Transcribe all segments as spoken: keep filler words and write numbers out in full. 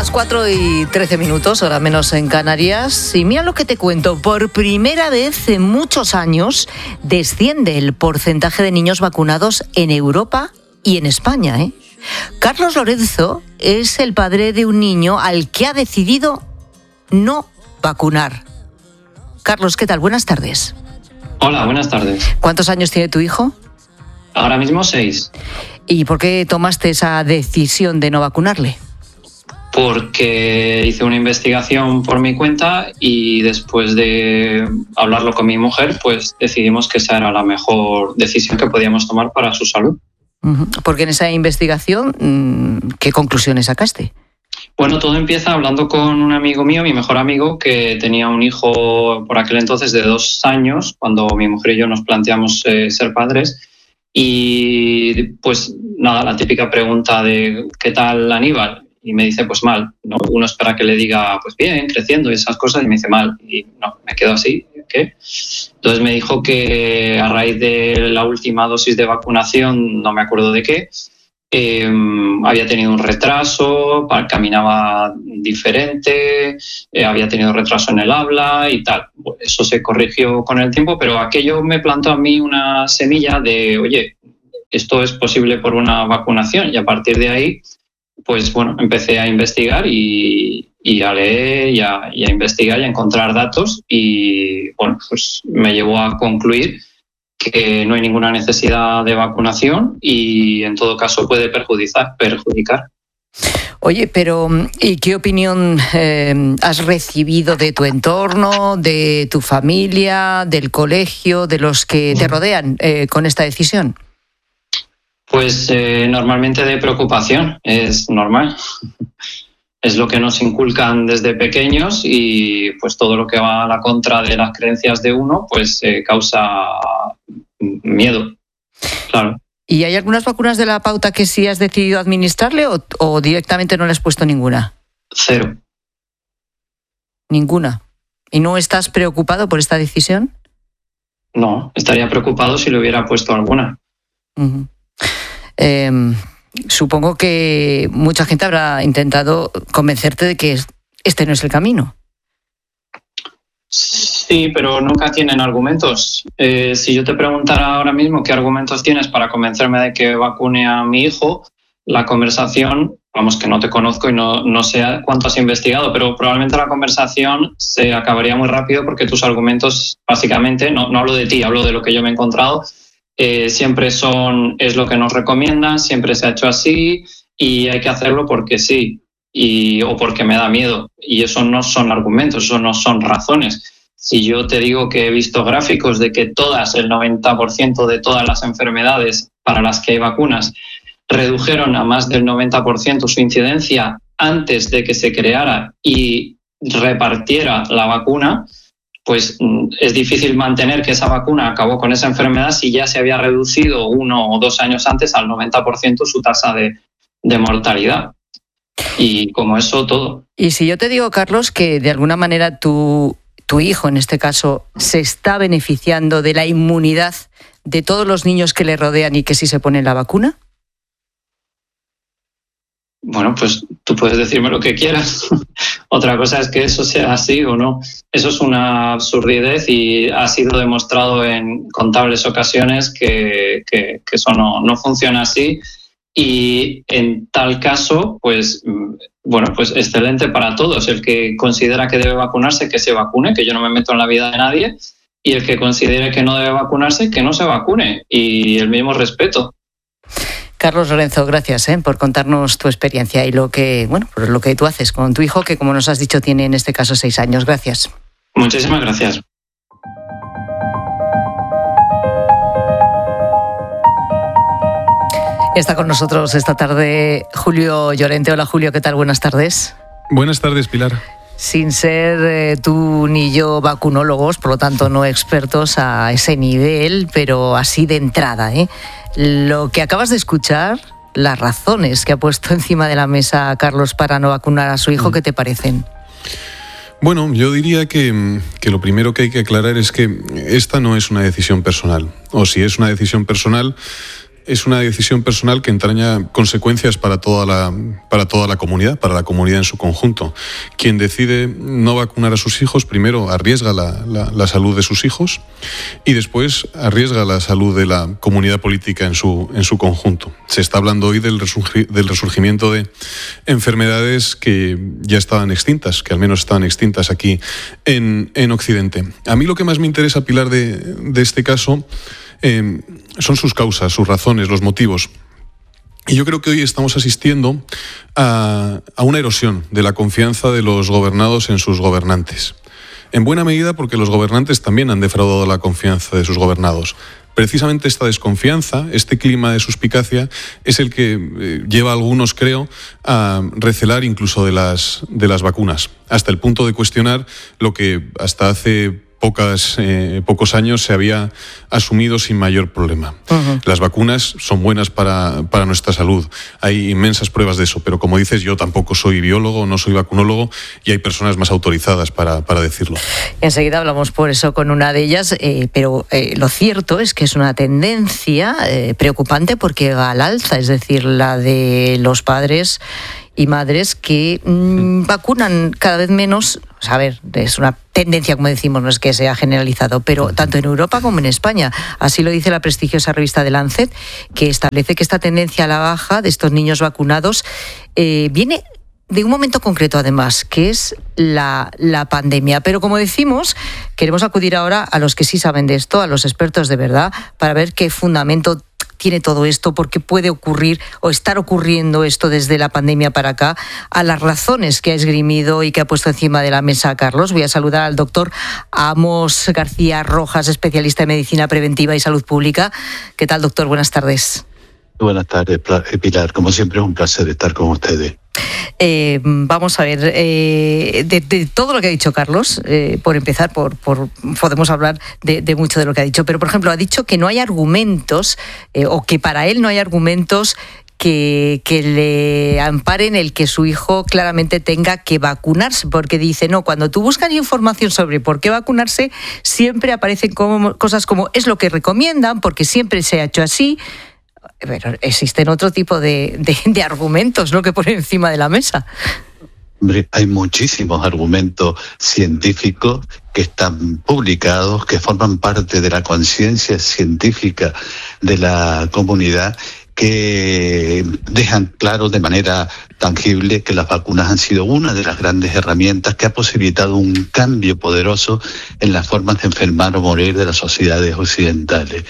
las cuatro y trece minutos, hora menos en Canarias. Y mira lo que te cuento. Por primera vez en muchos años desciende el porcentaje de niños vacunados en Europa y en España, ¿eh? Carlos Lorenzo es el padre de un niño al que ha decidido no vacunar. Carlos, ¿qué tal? Buenas tardes. Hola, buenas tardes. ¿Cuántos años tiene tu hijo? Ahora mismo seis. ¿Y por qué tomaste esa decisión de no vacunarle? Porque hice una investigación por mi cuenta y después de hablarlo con mi mujer, pues decidimos que esa era la mejor decisión que podíamos tomar para su salud. Uh-huh. Porque en esa investigación, ¿qué conclusiones sacaste? Bueno, todo empieza hablando con un amigo mío, mi mejor amigo, que tenía un hijo por aquel entonces de dos años, cuando mi mujer y yo nos planteamos eh, ser padres. Y pues nada, la típica pregunta de ¿qué tal Aníbal? Y me dice pues mal, ¿no? Uno espera que le diga pues bien, creciendo y esas cosas, y me dice mal, y no, me quedo así, ¿qué? Entonces me dijo que a raíz de la última dosis de vacunación, no me acuerdo de qué, eh, había tenido un retraso, caminaba diferente, eh, había tenido retraso en el habla y tal. Eso se corrigió con el tiempo, pero aquello me plantó a mí una semilla de, oye, esto es posible por una vacunación, y a partir de ahí, pues bueno, empecé a investigar y, y a leer y a, y a investigar y a encontrar datos, y bueno, pues me llevó a concluir que no hay ninguna necesidad de vacunación y en todo caso puede perjudicar. perjudicar. Oye, pero ¿y qué opinión eh, has recibido de tu entorno, de tu familia, del colegio, de los que te rodean eh, con esta decisión? Pues eh, normalmente de preocupación, es normal. Es lo que nos inculcan desde pequeños y pues todo lo que va a la contra de las creencias de uno pues eh, causa miedo, claro. ¿Y hay algunas vacunas de la pauta que sí has decidido administrarle o, o directamente no le has puesto ninguna? Cero. ¿Ninguna? ¿Y no estás preocupado por esta decisión? No, estaría preocupado si le hubiera puesto alguna. Uh-huh. Eh, supongo que mucha gente habrá intentado convencerte de que este no es el camino. Sí, pero nunca tienen argumentos. Eh, si yo te preguntara ahora mismo qué argumentos tienes para convencerme de que vacune a mi hijo, la conversación, vamos, que no te conozco y no, no sé cuánto has investigado, pero probablemente la conversación se acabaría muy rápido porque tus argumentos, básicamente, no, no hablo de ti, hablo de lo que yo me he encontrado, eh, siempre son, es lo que nos recomiendan, siempre se ha hecho así y hay que hacerlo porque sí. Y, o porque me da miedo, y eso no son argumentos, eso no son razones. Si yo te digo que he visto gráficos de que todas, el noventa por ciento de todas las enfermedades para las que hay vacunas redujeron a más del noventa por ciento su incidencia antes de que se creara y repartiera la vacuna, pues es difícil mantener que esa vacuna acabó con esa enfermedad si ya se había reducido uno o dos años antes al noventa por ciento su tasa de, de mortalidad. Y como eso, todo. Y si yo te digo, Carlos, que de alguna manera tu, tu hijo, en este caso, se está beneficiando de la inmunidad de todos los niños que le rodean y que sí se ponen la vacuna. Bueno, pues tú puedes decirme lo que quieras. Otra cosa es que eso sea así o no. Eso es una absurdidad y ha sido demostrado en contables ocasiones que, que, que eso no, no funciona así. Y en tal caso, pues bueno, pues excelente para todos. El que considera que debe vacunarse, que se vacune, que yo no me meto en la vida de nadie, y el que considere que no debe vacunarse, que no se vacune, y el mismo respeto. Carlos Lorenzo, gracias ¿eh? por contarnos tu experiencia y lo que, bueno, por lo que tú haces con tu hijo, que como nos has dicho tiene en este caso seis años. Gracias. Muchísimas gracias. Está con nosotros esta tarde Julio Llorente. Hola Julio, ¿qué tal? Buenas tardes. Buenas tardes, Pilar. Sin ser eh, tú ni yo vacunólogos, por lo tanto no expertos a ese nivel, pero así de entrada, ¿eh? Lo que acabas de escuchar, las razones que ha puesto encima de la mesa Carlos para no vacunar a su hijo, ¿qué te parecen? Bueno, yo diría que, que lo primero que hay que aclarar es que esta no es una decisión personal. O si es una decisión personal, es una decisión personal que entraña consecuencias para toda la, para toda la comunidad, para la comunidad en su conjunto. Quien decide no vacunar a sus hijos, primero arriesga la, la, la salud de sus hijos y después arriesga la salud de la comunidad política en su, en su conjunto. Se está hablando hoy del, resurgi, del resurgimiento de enfermedades que ya estaban extintas, que al menos estaban extintas aquí en, en Occidente. A mí lo que más me interesa, Pilar, de, de este caso eh, son sus causas, sus razones, los motivos. Y yo creo que hoy estamos asistiendo a, a una erosión de la confianza de los gobernados en sus gobernantes. En buena medida porque los gobernantes también han defraudado la confianza de sus gobernados. Precisamente esta desconfianza, este clima de suspicacia, es el que eh, lleva a algunos, creo, a recelar incluso de las, de las vacunas, hasta el punto de cuestionar lo que hasta hace pocas, eh, pocos años se había asumido sin mayor problema. Uh-huh. Las vacunas son buenas para, para nuestra salud. Hay inmensas pruebas de eso, pero como dices, yo tampoco soy biólogo, no soy vacunólogo y hay personas más autorizadas para, para decirlo. Enseguida hablamos por eso con una de ellas, eh, pero eh, lo cierto es que es una tendencia eh, preocupante porque va al alza, es decir, la de los padres y madres que mmm, vacunan cada vez menos. A ver, es una tendencia, como decimos, no es que sea generalizado, pero tanto en Europa como en España. Así lo dice la prestigiosa revista The Lancet, que establece que esta tendencia a la baja de estos niños vacunados eh, viene de un momento concreto, además, que es la, la pandemia. Pero como decimos, queremos acudir ahora a los que sí saben de esto, a los expertos de verdad, para ver qué fundamento tiene todo esto, por qué puede ocurrir o estar ocurriendo esto desde la pandemia para acá, a las razones que ha esgrimido y que ha puesto encima de la mesa Carlos. Voy a saludar al doctor Amos García Rojas, especialista en medicina preventiva y salud pública. ¿Qué tal, doctor? Buenas tardes. Buenas tardes, Pilar. Como siempre es un placer estar con ustedes. Eh, vamos a ver, eh, de, de todo lo que ha dicho Carlos, eh, por empezar, por, por podemos hablar de, de mucho de lo que ha dicho, pero por ejemplo ha dicho que no hay argumentos, eh, o que para él no hay argumentos que, que le amparen el que su hijo claramente tenga que vacunarse, porque dice, no, cuando tú buscas información sobre por qué vacunarse, siempre aparecen como, cosas como es lo que recomiendan, porque siempre se ha hecho así. Pero existen otro tipo de, de, de argumentos, ¿no?, que ponen encima de la mesa. Hombre, hay muchísimos argumentos científicos que están publicados, que forman parte de la conciencia científica de la comunidad, que dejan claro de manera tangible que las vacunas han sido una de las grandes herramientas que ha posibilitado un cambio poderoso en las formas de enfermar o morir de las sociedades occidentales.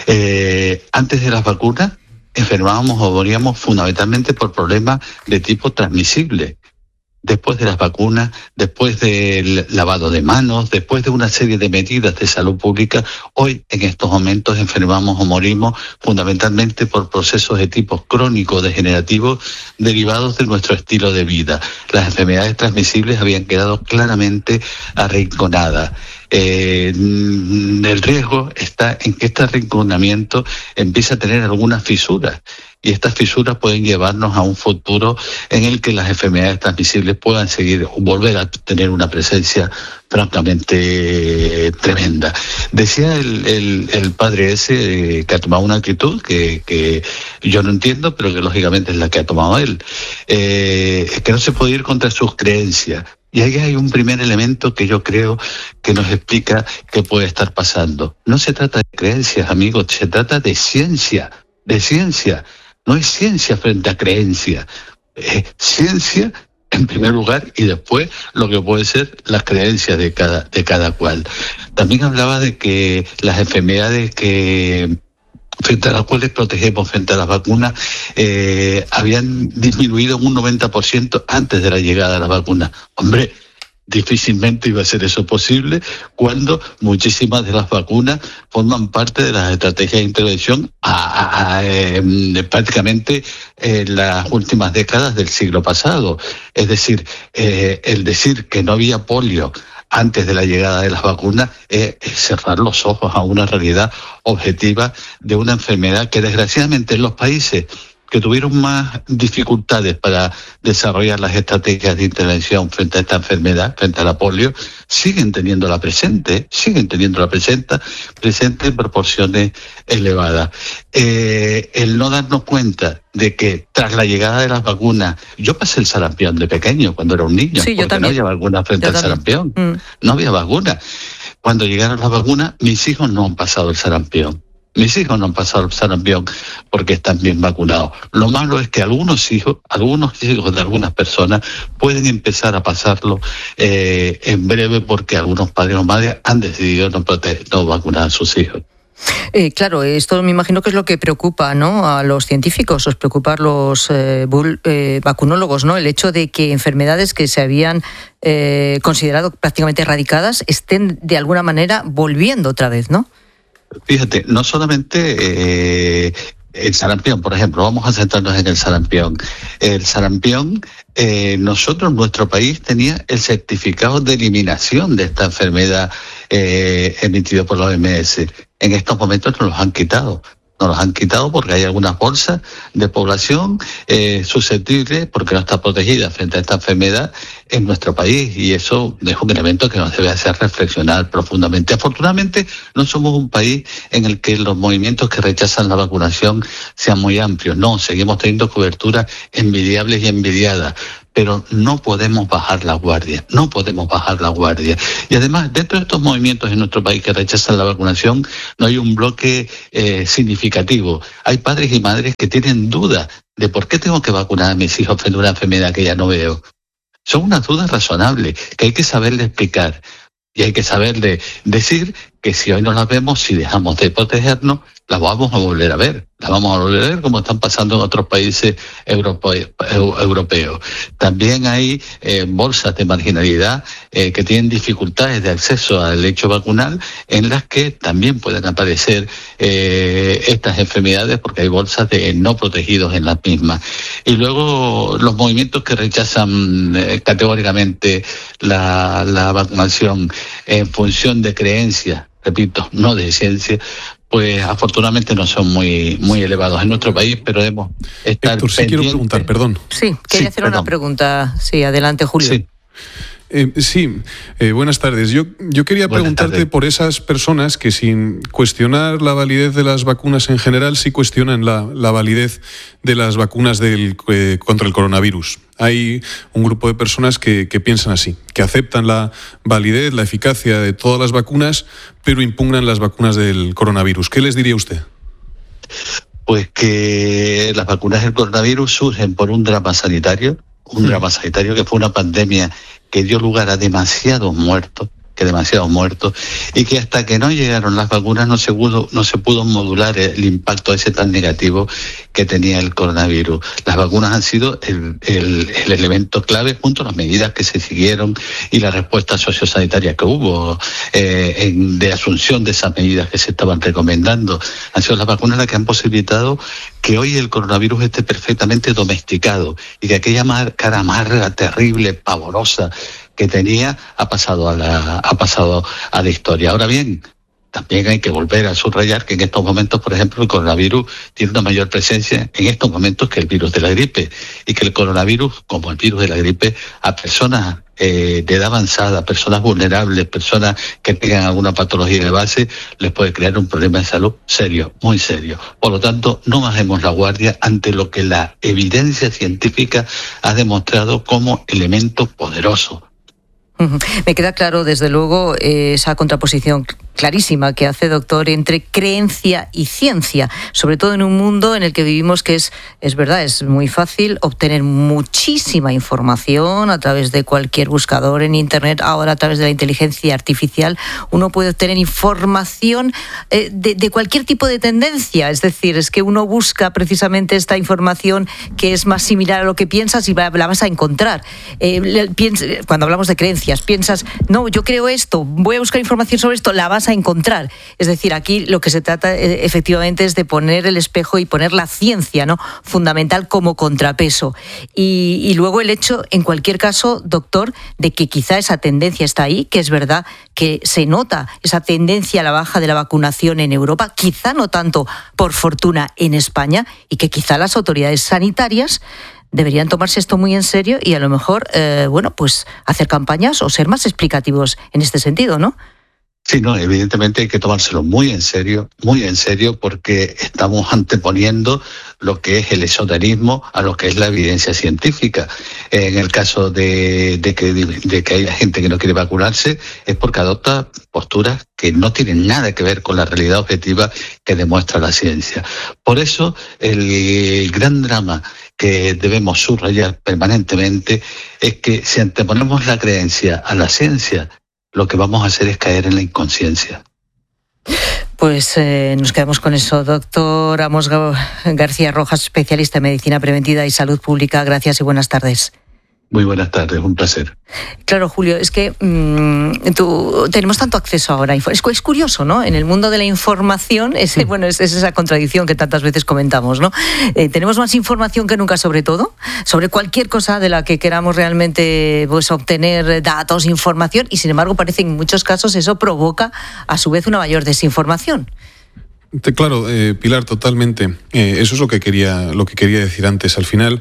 Eh, antes de las vacunas, enfermábamos o moríamos fundamentalmente por problemas de tipo transmisible. Después de las vacunas, después del lavado de manos, después de una serie de medidas de salud pública, hoy en estos momentos enfermamos o morimos fundamentalmente por procesos de tipo crónico degenerativo derivados de nuestro estilo de vida. Las enfermedades transmisibles habían quedado claramente arrinconadas. Eh, el riesgo está en que este arrinconamiento empiece a tener algunas fisuras, y estas fisuras pueden llevarnos a un futuro en el que las enfermedades transmisibles puedan seguir, volver a tener una presencia francamente tremenda. Decía el, el, el padre ese eh, que ha tomado una actitud que, que yo no entiendo, pero que lógicamente es la que ha tomado él, eh, que no se puede ir contra sus creencias. Y ahí hay un primer elemento que yo creo que nos explica qué puede estar pasando. No se trata de creencias, amigos, se trata de ciencia, de ciencia. No es ciencia frente a creencia. Es ciencia en primer lugar y después lo que puede ser las creencias de cada, de cada cual. También hablaba de que las enfermedades que frente a las cuales protegemos frente a las vacunas, eh, habían disminuido un noventa por ciento antes de la llegada de las vacunas. Hombre, difícilmente iba a ser eso posible cuando muchísimas de las vacunas forman parte de las estrategias de intervención a, a, a, eh, prácticamente en las últimas décadas del siglo pasado. Es decir, eh, el decir que no había polio antes de la llegada de las vacunas es cerrar los ojos a una realidad objetiva de una enfermedad que desgraciadamente en los países que tuvieron más dificultades para desarrollar las estrategias de intervención frente a esta enfermedad, frente a la polio, siguen teniéndola presente, siguen teniéndola presente, presente en proporciones elevadas. Eh, el no darnos cuenta de que tras la llegada de las vacunas, yo pasé el sarampión de pequeño cuando era un niño, sí, porque no había vacuna frente yo al también. sarampión, Mm. no había vacuna. Cuando llegaron las vacunas, mis hijos no han pasado el sarampión. Mis hijos no han pasado el sarampión porque están bien vacunados. Lo malo es que algunos hijos, algunos hijos de algunas personas pueden empezar a pasarlo eh, en breve porque algunos padres o madres han decidido no, proteger, no vacunar a sus hijos. Eh, claro, esto me imagino que es lo que preocupa, ¿no?, a los científicos, os preocupa a los eh, bull, eh, vacunólogos, ¿no?, el hecho de que enfermedades que se habían eh, considerado prácticamente erradicadas estén de alguna manera volviendo otra vez, ¿no? Fíjate, no solamente eh, el sarampión, por ejemplo, vamos a centrarnos en el sarampión. El sarampión, eh, nosotros, nuestro país tenía el certificado de eliminación de esta enfermedad eh, emitido por la O M S. En estos momentos nos los han quitado. Nos los han quitado porque hay algunas bolsas de población eh, susceptible, porque no está protegida frente a esta enfermedad en nuestro país, y eso es un elemento que nos debe hacer reflexionar profundamente. Afortunadamente no somos un país en el que los movimientos que rechazan la vacunación sean muy amplios. No, seguimos teniendo coberturas envidiables y envidiadas, pero no podemos bajar la guardia, no podemos bajar la guardia. Y además, dentro de estos movimientos en nuestro país que rechazan la vacunación, no hay un bloque eh, significativo. Hay padres y madres que tienen dudas de por qué tengo que vacunar a mis hijos frente a una enfermedad que ya no veo. Son unas dudas razonables que hay que saberle explicar y hay que saberle decir que si hoy no las vemos, si dejamos de protegernos, las vamos a volver a ver. Las vamos a volver a ver como están pasando en otros países europe- europeos. También hay eh, bolsas de marginalidad eh, que tienen dificultades de acceso al lecho vacunal, en las que también pueden aparecer eh, estas enfermedades porque hay bolsas de no protegidos en las mismas. Y luego los movimientos que rechazan eh, categóricamente la, la vacunación en función de creencias, repito, no de ciencia, pues afortunadamente no son muy muy elevados en nuestro país, pero debemos estar Héctor, sí pendientes. quiero preguntar, perdón. Sí, quería Sí, hacer perdón. una pregunta. Sí, adelante, Julio. Sí. Eh, sí, eh, buenas tardes. Yo, yo quería Buenas preguntarte tardes. por esas personas que, sin cuestionar la validez de las vacunas en general, sí cuestionan la, la validez de las vacunas del, eh, contra el coronavirus. Hay un grupo de personas que, que piensan así, que aceptan la validez, la eficacia de todas las vacunas, pero impugnan las vacunas del coronavirus. ¿Qué les diría usted? Pues que las vacunas del coronavirus surgen por un drama sanitario, un Sí. drama sanitario que fue una pandemia que dio lugar a demasiados muertos, que demasiados muertos, y que hasta que no llegaron las vacunas no se pudo, no se pudo modular el impacto ese tan negativo que tenía el coronavirus. Las vacunas han sido el, el, el elemento clave, junto a las medidas que se siguieron y la respuesta sociosanitaria que hubo eh, en, de asunción de esas medidas que se estaban recomendando. Han sido las vacunas las que han posibilitado que hoy el coronavirus esté perfectamente domesticado y que aquella mar, cara amarga, terrible, pavorosa que tenía ha pasado a la ha pasado a la historia. Ahora bien, también hay que volver a subrayar que en estos momentos, por ejemplo, el coronavirus tiene una mayor presencia en estos momentos que el virus de la gripe, y que el coronavirus, como el virus de la gripe, a personas eh, de edad avanzada, personas vulnerables, personas que tengan alguna patología de base, les puede crear un problema de salud serio, muy serio. Por lo tanto, no bajemos la guardia ante lo que la evidencia científica ha demostrado como elemento poderoso. Me queda claro, desde luego, eh, esa contraposición clarísima que hace, doctor, entre creencia y ciencia, sobre todo en un mundo en el que vivimos, que es, es verdad, es muy fácil obtener muchísima información a través de cualquier buscador en Internet. Ahora, a través de la inteligencia artificial, uno puede obtener información eh, de, de cualquier tipo de tendencia. Es decir, es que uno busca precisamente esta información que es más similar a lo que piensas y la vas a encontrar. Eh, piensa, cuando hablamos de creencias, piensas, no, yo creo esto, voy a buscar información sobre esto, la vas vas a encontrar. Es decir, aquí lo que se trata eh, efectivamente es de poner el espejo y poner la ciencia, ¿no?, fundamental como contrapeso. Y, y luego el hecho, en cualquier caso, doctor, de que quizá esa tendencia está ahí, que es verdad que se nota esa tendencia a la baja de la vacunación en Europa, quizá no tanto, por fortuna, en España, y que quizá las autoridades sanitarias deberían tomarse esto muy en serio y a lo mejor, eh, bueno, pues hacer campañas o ser más explicativos en este sentido, ¿no? Sí, no, evidentemente hay que tomárselo muy en serio, muy en serio, porque estamos anteponiendo lo que es el esoterismo a lo que es la evidencia científica. En el caso de, de, que, de que haya gente que no quiere vacunarse, es porque adopta posturas que no tienen nada que ver con la realidad objetiva que demuestra la ciencia. Por eso, el gran drama que debemos subrayar permanentemente es que si anteponemos la creencia a la ciencia, lo que vamos a hacer es caer en la inconsciencia. Pues eh, nos quedamos con eso. Doctor Amos García Rojas, especialista en medicina preventiva y salud pública, gracias y buenas tardes. Muy buenas tardes, un placer. Claro, Julio, es que mmm, tú, tenemos tanto acceso ahora. Es, es curioso, ¿no? En el mundo de la información, ese, bueno, es, es esa contradicción que tantas veces comentamos, ¿no? Eh, tenemos más información que nunca sobre todo, sobre cualquier cosa de la que queramos realmente pues, obtener datos, información, y sin embargo parece que en muchos casos eso provoca a su vez una mayor desinformación. Claro, eh, Pilar, totalmente. Eh, eso es lo que quería, lo que quería decir antes. Al final,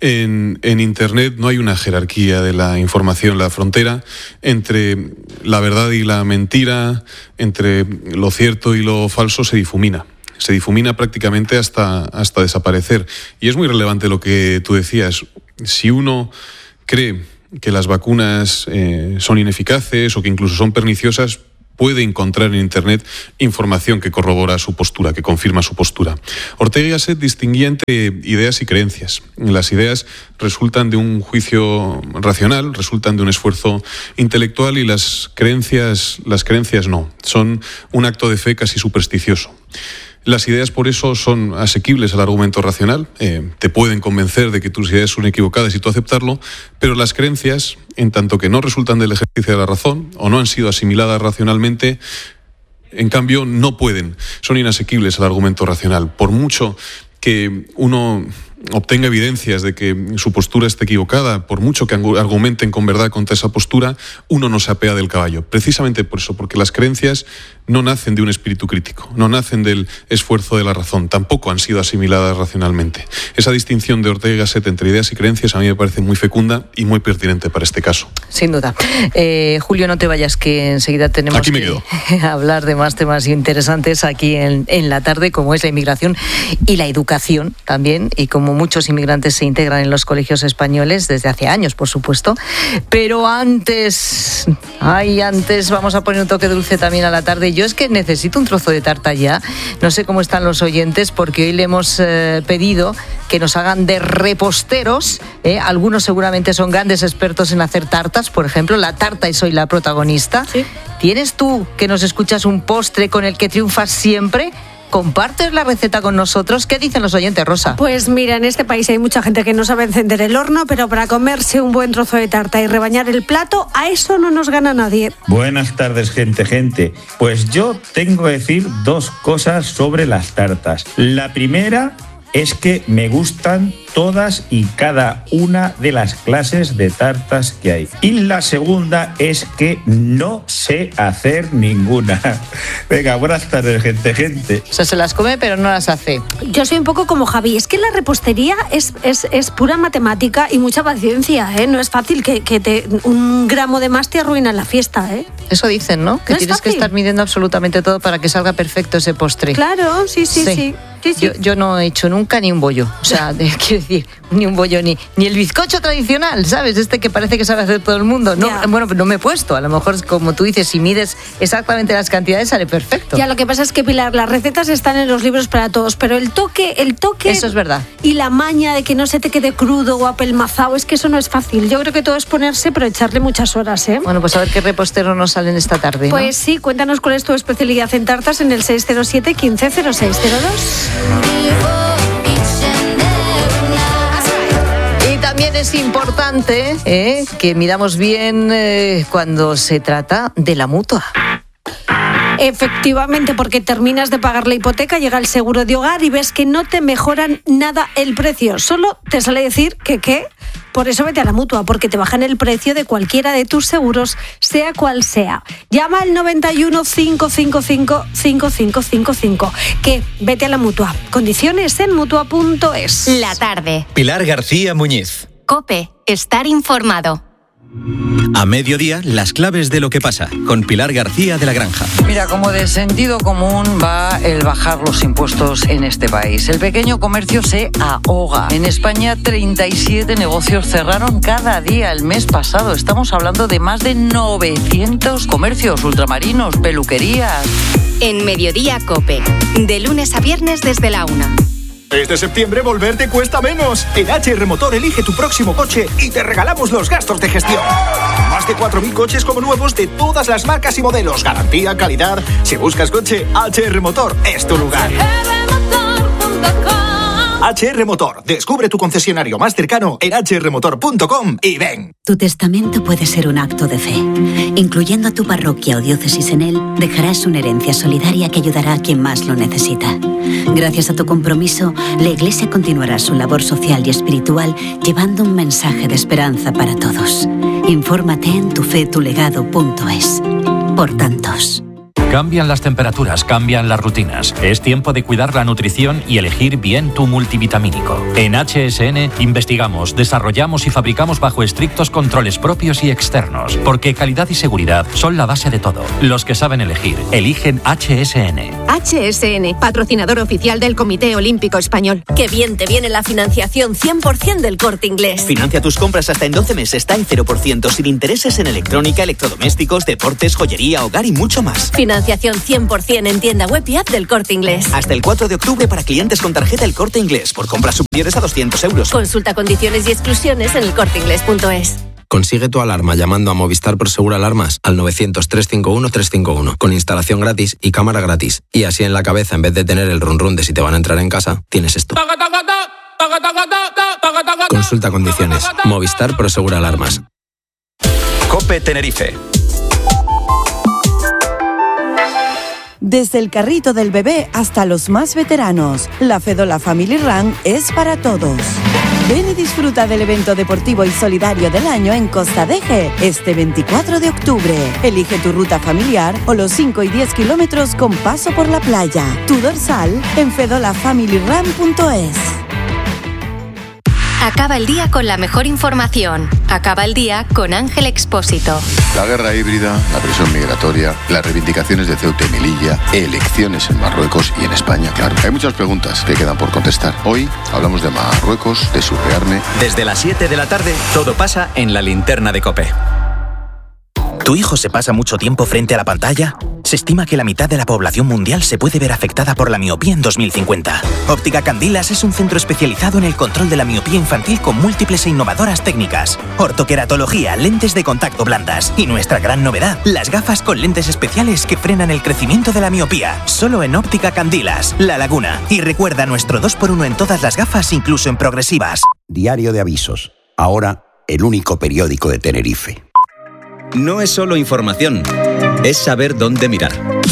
en, en Internet no hay una jerarquía de la información. La frontera entre la verdad y la mentira, entre lo cierto y lo falso, se difumina. Se difumina prácticamente hasta, hasta desaparecer. Y es muy relevante lo que tú decías. Si uno cree que las vacunas eh, son ineficaces o que incluso son perniciosas, puede encontrar en Internet información que corrobora su postura, que confirma su postura. Ortega y Gasset distinguía entre ideas y creencias. Las ideas resultan de un juicio racional, resultan de un esfuerzo intelectual, y las creencias, las creencias no. Son un acto de fe casi supersticioso. Las ideas, por eso, son asequibles al argumento racional, eh, te pueden convencer de que tus ideas son equivocadas y tú aceptarlo, pero las creencias, en tanto que no resultan del ejercicio de la razón o no han sido asimiladas racionalmente, en cambio no pueden, son inasequibles al argumento racional. Por mucho que uno obtenga evidencias de que su postura esté equivocada, por mucho que argumenten con verdad contra esa postura, uno no se apea del caballo. Precisamente por eso, porque las creencias no nacen de un espíritu crítico, no nacen del esfuerzo de la razón, tampoco han sido asimiladas racionalmente. Esa distinción de Ortega y Gasset entre ideas y creencias a mí me parece muy fecunda y muy pertinente para este caso. Sin duda. Eh, Julio, no te vayas, que enseguida tenemos aquí me que quedo. hablar de más temas interesantes aquí en, en la tarde, como es la inmigración y la educación también, y como muchos inmigrantes se integran en los colegios españoles desde hace años, por supuesto. Pero antes, ay, antes vamos a poner un toque dulce también a la tarde. Yo es que necesito un trozo de tarta ya. No sé cómo están los oyentes, porque hoy le hemos eh, pedido que nos hagan de reposteros. ¿eh? Algunos seguramente son grandes expertos en hacer tartas, por ejemplo, la tarta y soy la protagonista. ¿Sí? ¿Tienes tú, que nos escuchas, un postre con el que triunfas siempre? ¿Compartes la receta con nosotros? ¿Qué dicen los oyentes, Rosa? Pues mira, en este país hay mucha gente que no sabe encender el horno, pero para comerse un buen trozo de tarta y rebañar el plato, a eso no nos gana nadie. Buenas tardes, gente, gente. Pues yo tengo que decir dos cosas sobre las tartas. La primera es que me gustan todas y cada una de las clases de tartas que hay. Y la segunda es que no sé hacer ninguna. Venga, buenas tardes, gente, gente. O sea, se las come pero no las hace. Yo soy un poco como Javi. Es que la repostería es, es, es pura matemática y mucha paciencia, ¿eh? No es fácil que, que te, un gramo de más te arruina la fiesta, ¿eh? Eso dicen, ¿no? Que no tienes que estar midiendo absolutamente todo para que salga perfecto ese postre. Claro, sí, sí, sí. sí. sí, sí. Yo, yo no he hecho nunca ni un bollo. O sea, de, quiero decir, ni un bollo, ni, ni el bizcocho tradicional, ¿sabes? Este que parece que sabe hacer todo el mundo. No, ya. Bueno, no me he puesto. A lo mejor, como tú dices, si mides exactamente las cantidades, sale perfecto. Ya, lo que pasa es que, Pilar, las recetas están en los libros para todos, pero el toque, el toque... Eso es verdad. Y la maña de que no se te quede crudo o apelmazado, es que eso no es fácil. Yo creo que todo es ponerse, pero echarle muchas horas, ¿eh? Bueno, pues a ver qué repostero nos salen esta tarde, ¿no? Pues sí, cuéntanos cuál es tu especialidad en tartas en el seis cero siete, quince cero seis cero dos. También es importante ¿eh? que midamos bien eh, cuando se trata de la mutua. Efectivamente, porque terminas de pagar la hipoteca, llega el seguro de hogar y ves que no te mejoran nada el precio. Solo te sale decir que qué. Por eso vete a la Mutua, porque te bajan el precio de cualquiera de tus seguros, sea cual sea. Llama al noventa y uno, cinco cinco cinco, cinco cinco cinco cinco. Que vete a la Mutua. Condiciones en mutua punto es. La tarde. Pilar García Muñiz. COPE. Estar informado. A mediodía, las claves de lo que pasa, con Pilar García de la Granja. Mira, como de sentido común va el bajar los impuestos en este país. El pequeño comercio se ahoga. En España, treinta y siete negocios cerraron cada día el mes pasado. Estamos hablando de más de novecientos comercios, ultramarinos, peluquerías. En Mediodía COPE. De lunes a viernes desde la una. Este septiembre volver te cuesta menos. En H R Motor elige tu próximo coche y te regalamos los gastos de gestión. Más de cuatro mil coches como nuevos de todas las marcas y modelos. Garantía, calidad. Si buscas coche, H R Motor es tu lugar. H R Motor. Descubre tu concesionario más cercano en h r motor punto com y ven. Tu testamento puede ser un acto de fe. Incluyendo a tu parroquia o diócesis en él, dejarás una herencia solidaria que ayudará a quien más lo necesita. Gracias a tu compromiso, la Iglesia continuará su labor social y espiritual llevando un mensaje de esperanza para todos. Infórmate en tu fe tu legado punto es. Por tantos. Cambian las temperaturas, cambian las rutinas. Es tiempo de cuidar la nutrición y elegir bien tu multivitamínico. En H S N investigamos, desarrollamos y fabricamos bajo estrictos controles propios y externos, porque calidad y seguridad son la base de todo. Los que saben elegir, eligen H S N. H S N, patrocinador oficial del Comité Olímpico Español. Qué bien te viene la financiación cien por ciento del Corte Inglés. Financia tus compras hasta en doce meses, está en cero por ciento, sin intereses en electrónica, electrodomésticos, deportes, joyería, hogar y mucho más. Financiación cien por ciento en tienda web y app del Corte Inglés. Hasta el cuatro de octubre para clientes con tarjeta El Corte Inglés, por compras superiores a doscientos euros. Consulta condiciones y exclusiones en el corte inglés punto es. Consigue tu alarma llamando a Movistar Prosegur Alarmas al novecientos, trescientos cincuenta y uno, trescientos cincuenta y uno, con instalación gratis y cámara gratis. Y así en la cabeza, en vez de tener el run run de si te van a entrar en casa, tienes esto. Consulta condiciones. Movistar Prosegur Alarmas. COPE Tenerife. Desde el carrito del bebé hasta los más veteranos, la Fedola Family Run es para todos. Ven y disfruta del evento deportivo y solidario del año en Costa Deje este veinticuatro de octubre. Elige tu ruta familiar o los cinco y diez kilómetros con paso por la playa. Tu dorsal en fedola family run punto es. Acaba el día con la mejor información. Acaba el día con Ángel Expósito. La guerra híbrida, la presión migratoria, las reivindicaciones de Ceuta y Melilla, elecciones en Marruecos y en España, claro. Hay muchas preguntas que quedan por contestar. Hoy hablamos de Marruecos, de su rearme. Desde las siete de la tarde, todo pasa en la linterna de COPE. ¿Tu hijo se pasa mucho tiempo frente a la pantalla? Se estima que la mitad de la población mundial se puede ver afectada por la miopía en dos mil cincuenta. Óptica Candilas es un centro especializado en el control de la miopía infantil con múltiples e innovadoras técnicas. Ortoqueratología, lentes de contacto blandas y nuestra gran novedad, las gafas con lentes especiales que frenan el crecimiento de la miopía. Solo en Óptica Candilas, La Laguna. Y recuerda nuestro dos por uno en todas las gafas, incluso en progresivas. Diario de Avisos. Ahora, el único periódico de Tenerife. No es solo información, es saber dónde mirar.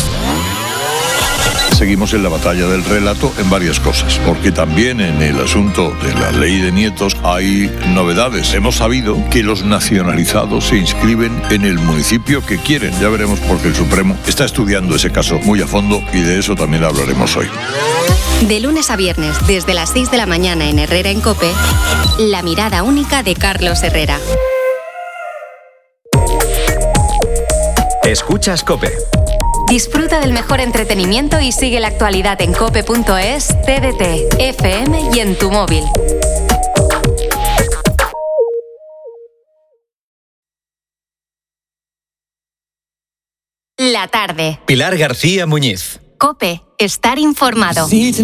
Seguimos en la batalla del relato en varias cosas, porque también en el asunto de la ley de nietos hay novedades. Hemos sabido que los nacionalizados se inscriben en el municipio que quieren. Ya veremos porque el Supremo está estudiando ese caso muy a fondo y de eso también hablaremos hoy. De lunes a viernes, desde las seis de la mañana en Herrera en COPE, la mirada única de Carlos Herrera. Escuchas COPE. Disfruta del mejor entretenimiento y sigue la actualidad en cope punto es, T D T, F M y en tu móvil. La tarde. Pilar García Muñiz. COPE, estar informado.